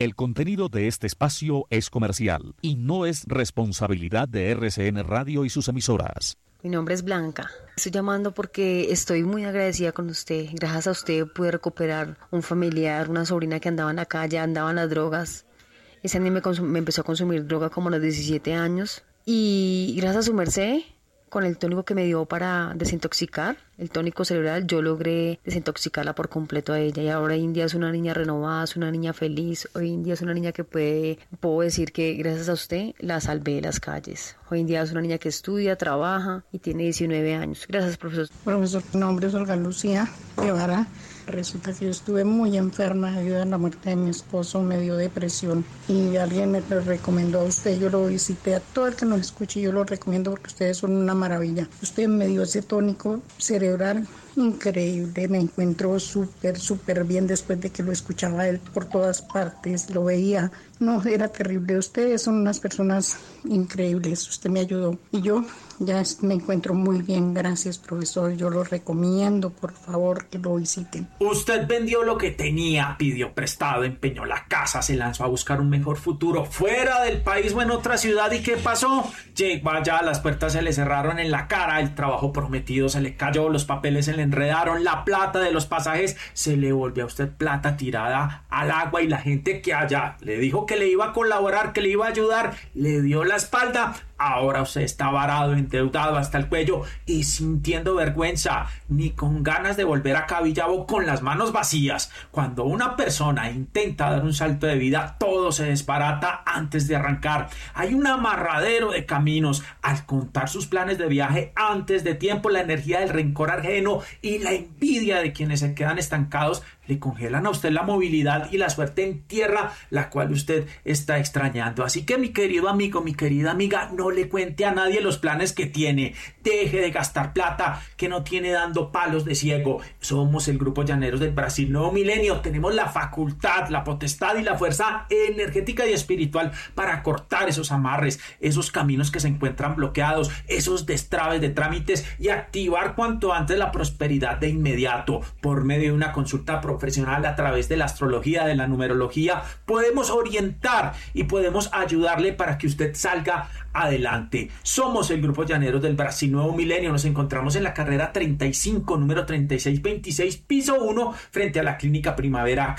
El contenido de este espacio es comercial y no es responsabilidad de RCN Radio y sus emisoras. Mi nombre es Blanca. Estoy llamando porque estoy muy agradecida con usted. Gracias a usted pude recuperar un familiar, una sobrina que andaba en la calle, andaba en las drogas. Ese año me empezó a consumir droga como a los 17 años. Y gracias a su merced, con el tónico que me dio para desintoxicar, el tónico cerebral, yo logré desintoxicarla por completo a ella. Y ahora hoy en día es una niña renovada, es una niña feliz. Hoy en día es una niña que puedo decir que gracias a usted la salvé de las calles. Hoy en día es una niña que estudia, trabaja y tiene 19 años. Gracias, profesor. Profesor, mi nombre es Olga Lucía Guevara. Resulta que yo estuve muy enferma debido a la muerte de mi esposo, me dio depresión y alguien me lo recomendó a usted. Yo lo visité, a todo el que nos escuche, yo lo recomiendo porque ustedes son una maravilla. Usted me dio ese tónico cerebral increíble, me encuentro súper bien después de que lo escuchaba él por todas partes, lo veía. No, era terrible. Ustedes son unas personas increíbles, usted me ayudó y yo ya me encuentro muy bien. Gracias, profesor, yo lo recomiendo, por favor, que lo visiten. Usted vendió lo que tenía, pidió prestado, empeñó la casa, se lanzó a buscar un mejor futuro fuera del país o en otra ciudad. ¿Y qué pasó? Llegó allá, las puertas se le cerraron en la cara, el trabajo prometido se le cayó, los papeles se le enredaron, la plata de los pasajes se le volvió a usted plata tirada al agua y la gente que allá le dijo que le iba a colaborar, que le iba a ayudar, le dio la espalda. Ahora usted está varado, endeudado hasta el cuello y sintiendo vergüenza, ni con ganas de volver a Cabillabo con las manos vacías. Cuando una persona intenta dar un salto de vida, todo se desbarata antes de arrancar. Hay un amarradero de caminos. Al contar sus planes de viaje antes de tiempo, la energía del rencor ajeno y la envidia de quienes se quedan estancados le congelan a usted la movilidad y la suerte en tierra, la cual usted está extrañando. Así que, mi querido amigo, mi querida amiga, no le cuente a nadie los planes que tiene. Deje de gastar plata que no tiene dando palos de ciego. Somos el Grupo Llaneros del Brasil Nuevo Milenio. Tenemos la facultad, la potestad y la fuerza energética y espiritual para cortar esos amarres, esos caminos que se encuentran bloqueados, esos destraves de trámites y activar cuanto antes la prosperidad de inmediato. Por medio de una consulta profesional a través de la astrología, de la numerología, podemos orientar y podemos ayudarle para que usted salga adelante. Somos el Grupo Llaneros del Brasil Nuevo Milenio. Nos encontramos en la carrera 35, número 3626, piso 1, frente a la Clínica Primavera.